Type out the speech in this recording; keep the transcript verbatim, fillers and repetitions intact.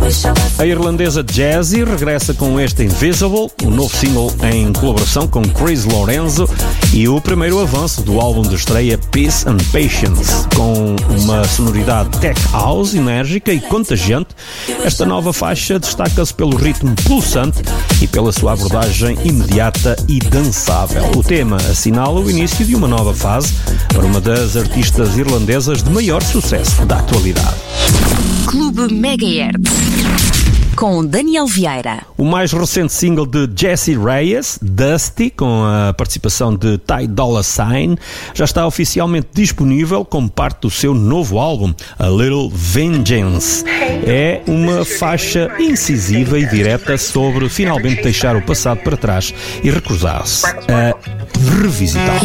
A irlandesa Jazzy regressa com este Invisible, o novo single em colaboração com Chris Lorenzo e o primeiro avanço do álbum de estreia Peace and Patience. Com uma sonoridade tech house enérgica e contagiante, esta nova faixa destaca-se pelo ritmo pulsante e pela sua abordagem imediata e dançável. O tema assinala o início de uma nova fase para uma das artistas irlandesas de maior sucesso da atualidade. Clube Megahertz com Daniel Vieira. O mais recente single de Jessie Reyes, Dusty, com a participação de Ty Dolla Sign, já está oficialmente disponível como parte do seu novo álbum, A Little Vengeance. É uma faixa incisiva e direta sobre finalmente deixar o passado para trás e recusar-se a revisitar.